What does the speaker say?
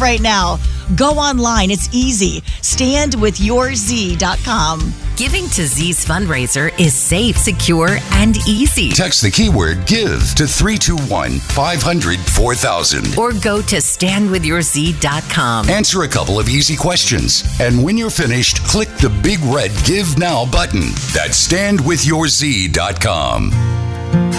give right now. Go online. It's easy. StandWithYourZ.com. Giving to Z's fundraiser is safe, secure, and easy. Text the keyword GIVE to 321-500-4000. Or go to StandWithYourZ.com. Answer a couple of easy questions. And when you're finished, click the big red Give Now button. That's StandWithYourZ.com.